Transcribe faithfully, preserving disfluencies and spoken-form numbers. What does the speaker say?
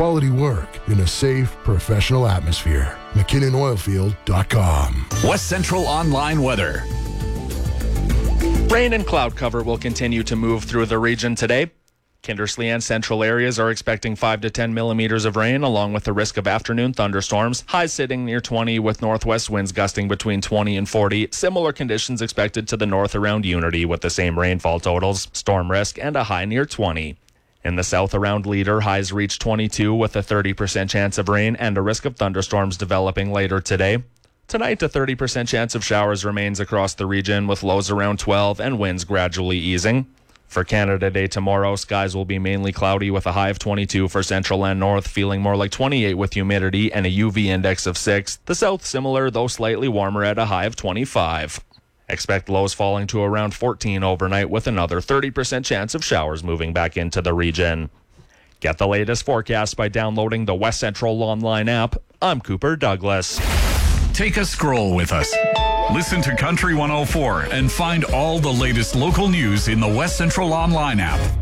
Quality work in a safe, professional atmosphere. McKinnon Oilfield dot com. West Central Online Weather. Rain and cloud cover will continue to move through the region today. Kindersley and central areas are expecting five to ten millimeters of rain, along with the risk of afternoon thunderstorms. Highs sitting near twenty, with northwest winds gusting between twenty and forty. Similar conditions expected to the north around Unity, with the same rainfall totals, storm risk, and a high near twenty. In the south around Leader, highs reach twenty-two, with a thirty percent chance of rain and a risk of thunderstorms developing later today. Tonight, a thirty percent chance of showers remains across the region, with lows around twelve and winds gradually easing. For Canada Day tomorrow, skies will be mainly cloudy with a high of twenty-two for central and north, feeling more like twenty-eight with humidity and a U V index of six. The south similar, though slightly warmer at a high of twenty-five. Expect lows falling to around fourteen overnight, with another thirty percent chance of showers moving back into the region. Get the latest forecast by downloading the West Central Online app. I'm Cooper Douglas. Take a scroll with us. Listen to Country one oh four and find all the latest local news in the West Central Online app.